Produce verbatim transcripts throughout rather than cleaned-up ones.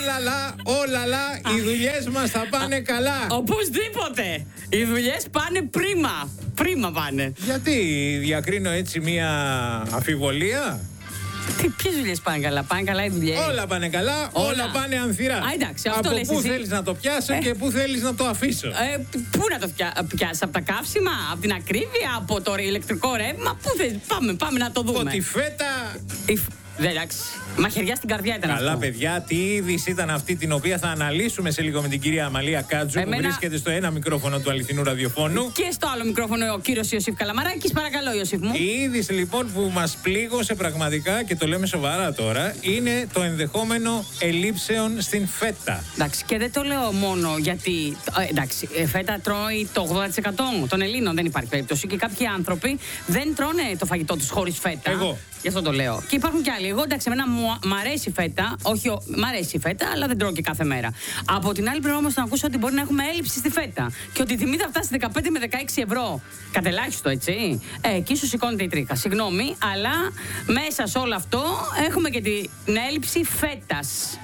όλα λα, όλα λα, οι δουλειές μας θα πάνε καλά. Οπωσδήποτε. Οι δουλειές πάνε πρίμα. Πρίμα πάνε. Γιατί διακρίνω έτσι μια αμφιβολία? Τι, ποιες δουλειές πάνε καλά? Πάνε καλά οι δουλειές? Όλα πάνε καλά, όλα, όλα πάνε ανθυρά. Α, εντάξει, αυτό από λες πού εσύ. θέλεις να το πιάσω ε. και πού θέλεις να το αφήσω? Ε, πού να το πια, πιάσεις? Από τα καύσιμα, από την ακρίβεια, από το ηλεκτρικό ρεύμα? Πού θες? Πάμε, πάμε να το δούμε. Από τη φέτα. Η... Δεν, εντάξει. Μαχαιριά στην καρδιά ήταν Καλά, αυτό. παιδιά, τι είδηση ήταν αυτή την οποία θα αναλύσουμε σε λίγο με την κυρία Αμαλία Κάτζου, Εμένα... που βρίσκεται στο ένα μικρόφωνο του αληθινού ραδιοφώνου. Και στο άλλο μικρόφωνο ο κύριος Ιωσήφ Καλαμαράκης. Παρακαλώ, Ιωσήφ μου. Η είδηση λοιπόν που μας πλήγωσε πραγματικά, και το λέμε σοβαρά τώρα, είναι το ενδεχόμενο ελλείψεων στην φέτα. Εντάξει, και δεν το λέω μόνο γιατί. Ε, εντάξει, φέτα τρώει το ογδόντα τοις εκατό των Ελλήνων, δεν υπάρχει περίπτωση. Και κάποιοι άνθρωποι δεν τρώνε το φαγητό τους χωρίς φέτα. Εγώ. Γι' αυτό το λέω. Και υπάρχουν κι άλλοι. Εγώ, εντάξει, εμένα μου μ' αρέσει η φέτα. Όχι, μ' αρέσει η φέτα, αλλά δεν τρώω και κάθε μέρα. Από την άλλη, πρέπει όμως να ακούσω ότι μπορεί να έχουμε έλλειψη στη φέτα. Και ότι η τιμή θα φτάσει δεκαπέντε με δεκαέξι ευρώ. Κατελάχιστο, έτσι. Ε, εκεί σου σηκώνεται η τρίχα. Συγγνώμη, αλλά μέσα σε όλο αυτό έχουμε και την έλλειψη φέτας.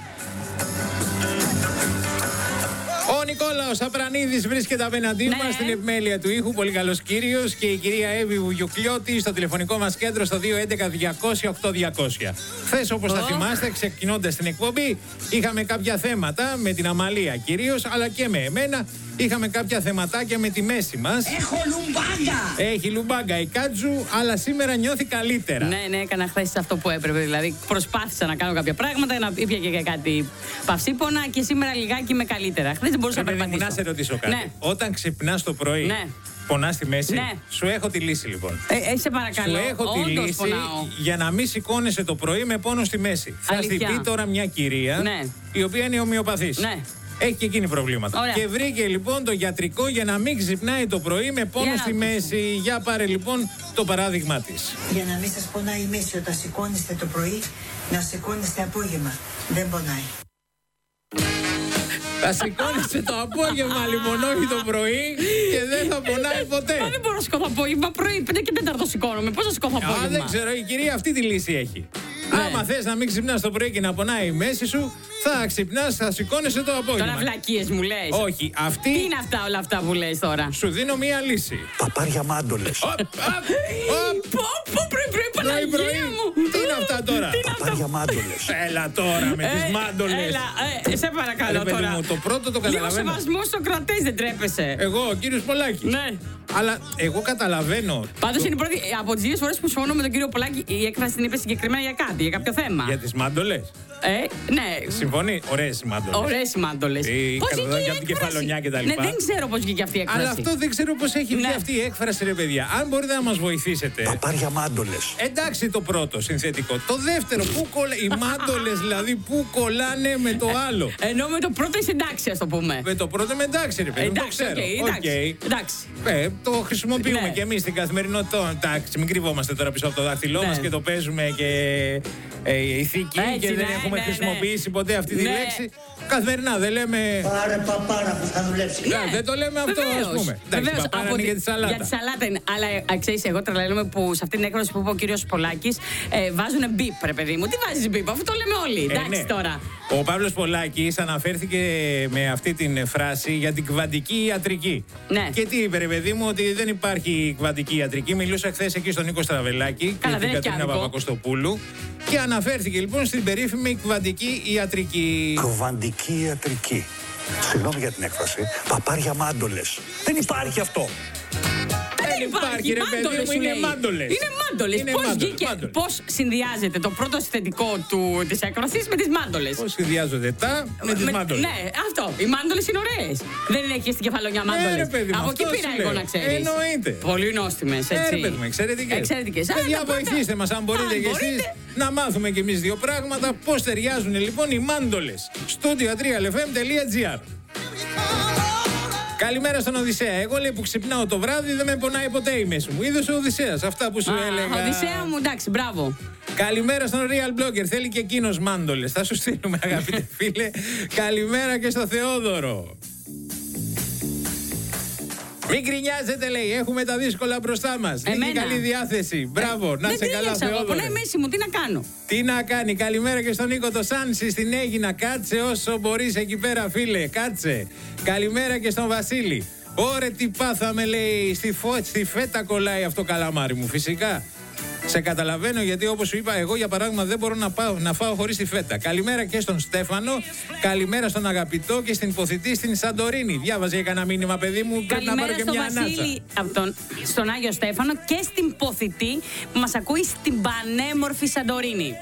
Ο Νικόλαος Απρανίδης βρίσκεται απέναντί ναι. μας στην επιμέλεια του ήχου. Πολύ καλός κύριος. Και η κυρία Εύη Βουγιουκλιώτη στο τηλεφωνικό μας κέντρο στο δύο έντεκα διακόσια οκτώ διακόσια. Χθες, όπως oh. θα θυμάστε, ξεκινώντας την εκπομπή, είχαμε κάποια θέματα με την Αμαλία κυρίως, αλλά και με εμένα. Είχαμε κάποια θεματάκια με τη μέση μας. Έχω λουμπάγκα! Έχει λουμπάγκα η Κάτζου, αλλά σήμερα νιώθει καλύτερα. Ναι, ναι, έκανα χθες αυτό που έπρεπε. Δηλαδή, προσπάθησα να κάνω κάποια πράγματα, να ήπια και κάτι παυσίπονα και σήμερα λιγάκι είμαι καλύτερα. Χθες δεν μπορούσα να περπατήσω. Να σε ρωτήσω κάτι. Ναι. Όταν ξυπνάς το πρωί, ναι. πονάς στη μέση. Ναι. Σου έχω τη λύση λοιπόν. Ε, ε, σε παρακαλώ. Σου έχω Όντως τη λύση πονάω. για να μην σηκώνεσαι το πρωί με πόνο στη μέση. Αλήθεια. Θα στη πει τώρα μια κυρία, ναι. η οποία είναι ομοιοπαθής. Ναι. Έχει και εκείνη προβλήματα. Ωραία. Και βρήκε λοιπόν το γιατρικό για να μην ξυπνάει το πρωί με πόνο για στη μέση. Για πάρε λοιπόν το παράδειγμά της. Για να μην σας πονάει η μέση όταν σηκώνεστε το πρωί, να σηκώνεστε απόγευμα. Δεν πονάει. Θα σηκώνεσαι το απόγευμα λοιπόν, όχι το πρωί, και δεν θα πονάει ποτέ. Μα δεν μπορώ να σηκώθω απόγευμα. Πρωί, πέντε και τέταρτο σηκώνομαι. Πώς θα σηκώθω απόγευμα? Α, δεν ξέρω, η κυρία αυτή τη λύση έχει. Ναι. Άμα θες να μην ξυπνάς το πρωί και να πονάει η μέση σου, θα ξυπνάς, θα σηκώνεσαι το απόγευμα. Τώρα βλακίες μου λες. Όχι, αυτή. Τι είναι αυτά όλα αυτά που λες τώρα? Σου δίνω μία λύση. Παπάρια μάντολες. Πω, πω, πρωί, πρωί, Παναγία μου. Τι είναι αυτά τώρα? Παπάρια μάντολες. Έλα τώρα με τις μάντολες. Έλα, ε, σε παρακαλώ τώρα. Μου, το πρώτο το καταλαβαίνω. Λίγο σεβασμό στο κρατές, δεν τρέπεσαι? Εγώ, ο κύριος Πολάκης. Ναι. Αλλά εγώ καταλαβαίνω. Πάντως το... είναι η πρώτη, από τις δύο φορές που συμφωνώ με τον κύριο Πολάκη, η έκφραση την είπε συγκεκριμένα για κάτι, για κάποιο θέμα. Για τις μάντολες. Ε, ναι. Συμφωνεί, ωραίες οι μάντολες. Ωραίες οι μάντολες. Πώς βγήκε από την κεφαλονιά και τα λοιπά. Ναι, δεν ξέρω πώς βγήκε αυτή η έκφραση. Αλλά αυτό δεν ξέρω πώς έχει βγει ναι. αυτή η έκφραση, ρε παιδιά. Αν μπορείτε να μας βοηθήσετε. Παπάρια μάντολες. Εντάξει το πρώτο συνθετικό. Το δεύτερο, πού κολλά. Οι μάντολες δηλαδή, πού κολλάνε με το άλλο. Ενώ με το πρώτο είσαι εντάξει, ας το πούμε. Με το πρώτο είμαι εντάξει, ρε παιδί. Εντάξει, το ξέρω. Okay, εντάξει. Okay. εντάξει. Ε, το χρησιμοποιούμε ναι. και εμείς στην καθημερινότητα. Εντάξει, μην κρυβόμαστε τώρα πίσω από το δάχτυλό ναι. μας και το παίζουμε και ε, ηθική και ναι, δεν έχουμε ναι, χρησιμοποιήσει ναι. ποτέ αυτή τη ναι. λέξη. Καθημερινά δεν λέμε. Πάρε παπάρα που θα δουλέψει. Ναι, δεν το λέμε αυτό, ας πούμε. Εντάξει, παπάρα είναι για τη σαλάτα. Για τη σαλάτα είναι. Αλλά ξέρεις, εγώ τρελαίνομαι που σε αυτή την έκφραση που είπε ο κύριος Πολάκης ε, βάζουν μπιπ, ρε παιδί μου. Τι βάζεις μπιπ, αφού το λέμε όλοι. Ε, Εντάξει ναι. τώρα. Ο Παύλος Πολάκης αναφέρθηκε με αυτή την φράση για την κβαντική ιατρική. Ναι. Και τι είπε, ρε παιδί μου, ότι δεν υπάρχει κβαντική ιατρική. Μιλούσα χθες εκεί στον Νίκο Στραβελάκη και την Κατρίνα Παπακοστοπούλου. Και αναφέρθηκε λοιπόν στην περίφημη κβαντική ιατρική. Κβαντική ιατρική. Συγγνώμη για την έκφραση. Παπάρια μάντολες. Δεν υπάρχει αυτό. Δεν υπάρχει, ρε παιδί μου, είναι μάντολες. Είναι μάντολες. Είναι Πώς μάντολες, βγήκε, μάντολες. πώς συνδυάζεται το πρώτο συνθετικό του της έκφρασης με τις μάντολες? Πώς συνδυάζονται τα με τις μάντολες. Ναι, αυτό. Οι μάντολες είναι ωραίες. Δεν είναι εκεί στην κεφαλονιά μάντολες. Ναι, ρε παιδί μου, Από εκεί αυτό πήρα σου εγώ λέω. να ξέρεις. Εννοείται. Πολύ νόστιμες, Ε, έτσι. ρε παιδί μου, εξαιρετικές. Εξαιρετικές. Α, Παιδιά, τα πρώτα- βοηθήστε μας αν μπορείτε Αν κι μπορείτε. εσείς να μάθουμε κι εμείς δύο πράγματα. Πώς ταιριάζουν λοιπόν οι μάντολες. Studio τρία ελ εφ εμ τελεία τζι άρ. Καλημέρα στον Οδυσσέα. Εγώ λέει που ξυπνάω το βράδυ δεν με πονάει ποτέ η μέση μου. Είδες ο Οδυσσέας, αυτά που σου Α, έλεγα. Οδυσσέα μου, εντάξει, μπράβο. Καλημέρα στον Real Blogger. Θέλει και εκείνος μάντολες. Θα σου στείλουμε, αγαπητέ φίλε. Καλημέρα και στο Θεόδωρο. Μην γκρινιάζετε, λέει. Έχουμε τα δύσκολα μπροστά μας. Έχει καλή διάθεση. Μπράβο, ε, να σε καλά, Θεόδωρε. Ναι, μέση μου, τι να κάνω. Τι να κάνει. Καλημέρα και στον Νίκο το Σάνσι στην Αίγινα. Κάτσε όσο μπορείς εκεί πέρα, φίλε. Κάτσε. Καλημέρα και στον Βασίλη. Ωρε τι πάθαμε, λέει. Στη, φω... στη φέτα κολλάει αυτό, καλαμάρι μου. Φυσικά. Σε καταλαβαίνω, γιατί όπως σου είπα, εγώ για παράδειγμα δεν μπορώ να, πάω, να φάω χωρίς τη φέτα. Καλημέρα και στον Στέφανο, καλημέρα στον Αγαπητό και στην Ποθητή στην Σαντορίνη. Διάβαζε κανένα μήνυμα, παιδί μου. Πρέπει να πάρω και μια ανάτσα. Καλημέρα στον Βασίλη, από τον, στον Άγιο Στέφανο και στην Ποθητή που μας ακούει στην πανέμορφη Σαντορίνη.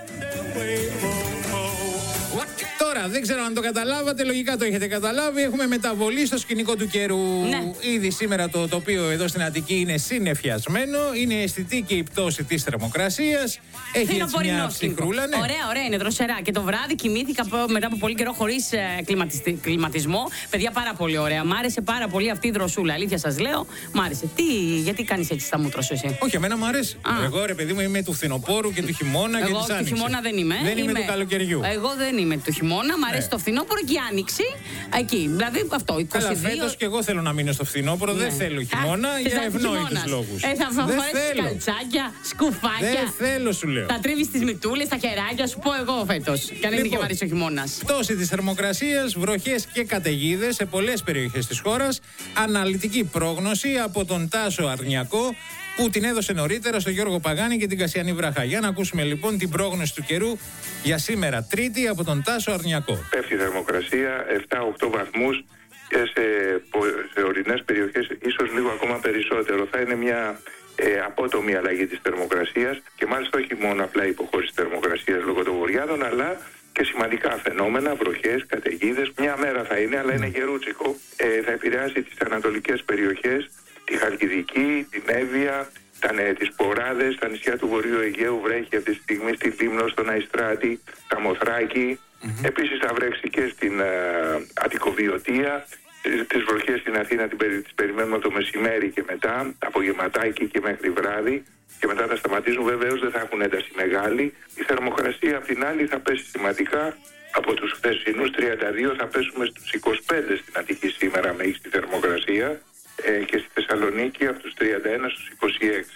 Τώρα, δεν ξέρω αν το καταλάβατε, λογικά το έχετε καταλάβει. Έχουμε μεταβολή στο σκηνικό του καιρού. Ναι. Ήδη σήμερα το τοπίο εδώ στην Αττική είναι συννεφιασμένο. Είναι αισθητή και η πτώση της θερμοκρασίας. Έχει έτσι μια ψυχρούλα. Ναι. Ωραία, ωραία, είναι δροσερά. Και το βράδυ κοιμήθηκα μετά από πολύ καιρό χωρίς ε, κλιματισμό. Παιδιά, πάρα πολύ ωραία. Μ' άρεσε πάρα πολύ αυτή η δροσούλα. Αλήθεια σας λέω, μ' άρεσε. Τι, γιατί κάνεις έτσι στα μούτρα σου εσύ? Όχι, εμένα μου αρέσει. Α. Εγώ, ρε παιδί μου, είμαι του φθινοπόρου και του χειμώνα εγώ και της άνοιξης. Εγώ του χειμώνα δεν είμαι. Δεν είμαι, είμαι του καλοκαιριού. Εγώ δεν είμαι του χειμώνα. Μ' αρέσει ναι. το φθινόπωρο και η άνοιξη. Εκεί. Δηλαδή αυτό. είκοσι δύο... Καλά, φέτος και εγώ θέλω να μείνω στο φθινόπωρο. Ναι. Δεν θέλω χειμώνα. Α, για ευνόητους λόγους. Ε, θα φορέσεις καλτσάκια, σκουφάκια. Δεν θέλω, σου λέω. Θα τρίβεις τις μητούλες, τα χεράκια, σου πω εγώ φέτος. Και αν είναι και μ' αρέσει ο χειμώνας. Πτώση της θερμοκρασίας, βροχές και καταιγίδες σε πολλές περιοχές της χώρας. Αναλυτική πρόγνωση από τον Τάσο Αρνιακό, που την έδωσε νωρίτερα στο Γιώργο Παγάνη και την Κασιανή Βραχά. Για να ακούσουμε λοιπόν την πρόγνωση του καιρού για σήμερα Τρίτη από τον Τάσο Αρνιακό. Πέφτει η θερμοκρασία επτά με οκτώ βαθμούς και σε, σε ορεινές περιοχές ίσως λίγο ακόμα περισσότερο. Θα είναι μια ε, απότομη αλλαγή της θερμοκρασίας και μάλιστα όχι μόνο απλά υποχώρηση θερμοκρασίας λόγω των βορειάδων, αλλά και σημαντικά φαινόμενα, βροχές, καταιγίδες. Μια μέρα θα είναι, αλλά είναι γερούτσικο. Ε, θα επηρεάσει τις ανατολικές περιοχές, τη Χαλκιδική, την Εύβοια, τα, ναι, τις Ποράδες, τα νησιά του Βορείου Αιγαίου βρέχει αυτή τη στιγμή, στη Λίμνο, στον Αϊστράτη, τα Μοθράκη. Mm-hmm. Επίσης θα βρέξει και στην uh, Αττικοβιωτία. Τις βροχές στην Αθήνα τις περι, περιμένουμε το μεσημέρι και μετά, απογευματάκι και μέχρι βράδυ. Και μετά θα σταματήσουν, βεβαίως δεν θα έχουν ένταση μεγάλη. Η θερμοκρασία απ' την άλλη θα πέσει σημαντικά. Από τους χθεσινούς τριάντα δύο θα πέσουμε στους είκοσι πέντε στην Αττική σήμερα με ίστη θερμοκρασία. Ε, και στη Θεσσαλονίκη από τους τριάντα ένα στους είκοσι έξι.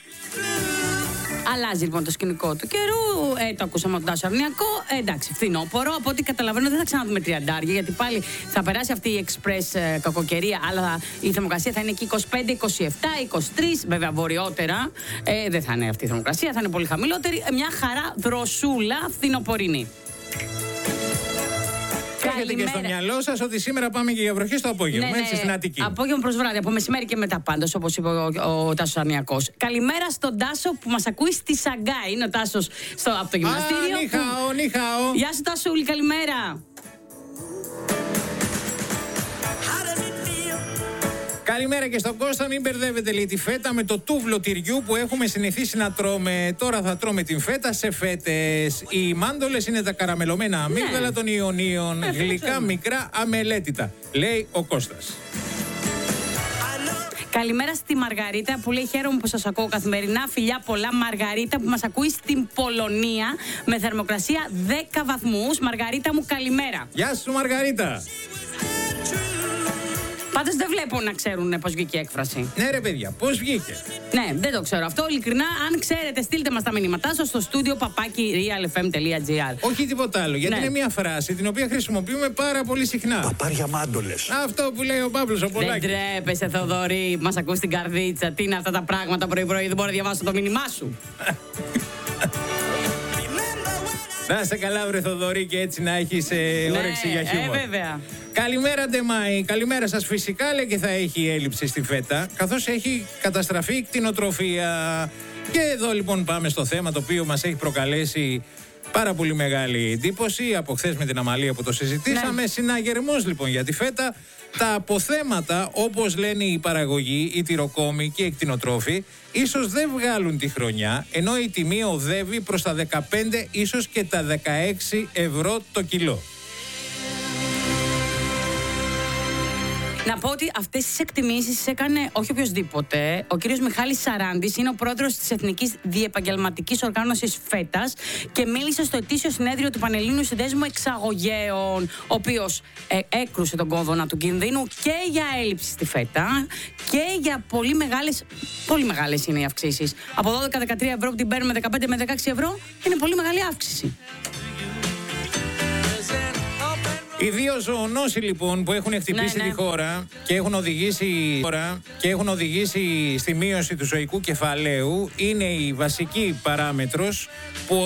Αλλάζει λοιπόν το σκηνικό του καιρού. Ε, το ακούσαμε από τον Τάσο Αρνιακό. Ε, εντάξει, φθινόπωρο. Από ό,τι καταλαβαίνω δεν θα ξαναδούμε τριαντάρια, γιατί πάλι θα περάσει αυτή η εξπρές ε, κακοκαιρία. Αλλά η θερμοκρασία θα είναι εκεί είκοσι πέντε, είκοσι επτά, είκοσι τρία. Βέβαια βορειότερα ε, δεν θα είναι αυτή η θερμοκρασία, θα είναι πολύ χαμηλότερη. Μια χαρά δροσούλα φθινοπορεινή. Έχετε και στο μυαλό σας ότι σήμερα πάμε και για βροχή στο απόγευμα, ναι, έτσι, ναι, στην Αττική. Απόγευμα προς βράδυ, από μεσημέρι και μετά πάντως, όπως είπε ο, ο, ο Τάσος Αρνιακός. Καλημέρα στον Τάσο που μας ακούει στη Σαγκάη. Είναι ο Τάσος στο, από το γυμναστήριο. Α, νιχάω, νιχάω. Γεια σου Τασούλη, καλημέρα. Καλημέρα και στον Κώστα, μην μπερδεύετε, λέει, τη φέτα με το τούβλο τυριού που έχουμε συνηθίσει να τρώμε. Τώρα θα τρώμε την φέτα σε φέτες. Οι μάντολες είναι τα καραμελωμένα αμύγδαλα, ναι, των Ιωνίων, ε, γλυκά, μικρά, αμελέτητα, λέει ο Κώστας. Καλημέρα στη Μαργαρίτα που λέει χαίρομαι που σας ακούω καθημερινά. Φιλιά πολλά, Μαργαρίτα που μας ακούει στην Πολωνία με θερμοκρασία δέκα βαθμούς. Μαργαρίτα μου, καλημέρα. Γεια σου Μαργαρίτα. Πάντως δεν βλέπω να ξέρουν πώς βγήκε η έκφραση. Ναι ρε παιδιά, πώς βγήκε? Ναι, δεν το ξέρω αυτό. Ειλικρινά, αν ξέρετε, στείλτε μας τα μηνύματά σας στο στούντιο παπάκι real f m τελεία g r. Όχι τίποτα άλλο, γιατί ναι, είναι μια φράση την οποία χρησιμοποιούμε πάρα πολύ συχνά. Παπάρια μάντολες. Αυτό που λέει ο Παύλος ο Πολάκης. Δεν τρέπεσαι, Θοδωρή, μας ακούς στην καρδίτσα. Τι είναι αυτά τα πράγματα πρωί-πρωί, δεν μπορώ να διαβάσω το μήνυμά σου. Να είστε καλά, βρε Θοδωρή, και έτσι να έχεις ε, ναι, όρεξη για χιούμορ. Ε, βέβαια. Καλημέρα, Ντεμάη. Καλημέρα σας. Φυσικά λέει και θα έχει έλλειψη στη φέτα, καθώς έχει καταστραφεί η κτηνοτροφία. Και εδώ λοιπόν πάμε στο θέμα το οποίο μας έχει προκαλέσει πάρα πολύ μεγάλη εντύπωση από χθες με την Αμαλία που το συζητήσαμε. Ναι. Συναγερμός λοιπόν για τη φέτα. Τα αποθέματα, όπως λένε οι παραγωγοί, οι τυροκόμοι και οι κτηνοτρόφοι, ίσως δεν βγάλουν τη χρονιά, ενώ η τιμή οδεύει προς τα δεκαπέντε, ίσως και τα δεκαέξι ευρώ το κιλό. Να πω ότι αυτές τις εκτιμήσεις έκανε όχι οποιοδήποτε. Ο κύριος Μιχάλης Σαράντης είναι ο πρόεδρος της Εθνικής Διεπαγγελματικής Οργάνωσης ΦΕΤΑΣ και μίλησε στο ετήσιο συνέδριο του Πανελλήνιου Συνδέσμου Εξαγωγέων, ο οποίος ε, έκρουσε τον κόδωνα του κινδύνου και για έλλειψη στη ΦΕΤΑ και για πολύ μεγάλες, πολύ μεγάλες είναι οι αυξήσεις. Από δώδεκα με δεκατρία ευρώ που την παίρνουμε δεκαπέντε με δεκαέξι ευρώ είναι πολύ μεγάλη αύξηση. Οι δύο ζωονόσοι λοιπόν που έχουν χτυπήσει ναι, ναι. τη χώρα και έχουν, οδηγήσει, και έχουν οδηγήσει στη μείωση του ζωικού κεφαλαίου είναι η βασική παράμετρος που